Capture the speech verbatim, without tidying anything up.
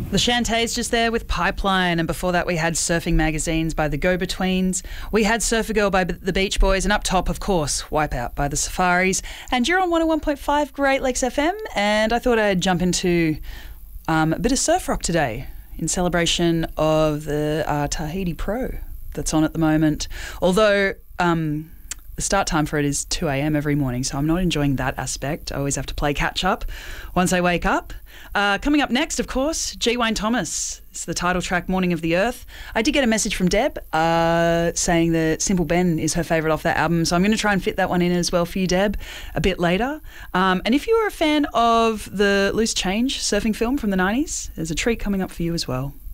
The Shantays just there with Pipeline, and before that we had Surfing Magazines by the Go-Betweens. We had Surfer Girl by the Beach Boys, and up top, of course, Wipeout by the Safaris. And you're on one oh one point five Great Lakes F M, and I thought I'd jump into um, a bit of surf rock today in celebration of the uh, Tahiti Pro that's on at the moment. Although um, the start time for it is two a.m. every morning, so I'm not enjoying that aspect. I always have to play catch up once I wake up. Uh, coming up next, of course, G. Wayne Thomas. It's the title track, Morning of the Earth. I did get a message from Deb uh, saying that Simple Ben is her favourite off that album, so I'm going to try and fit that one in as well for you, Deb, a bit later. Um, and if you were a fan of the Loose Change surfing film from the nineties, there's a treat coming up for you as well.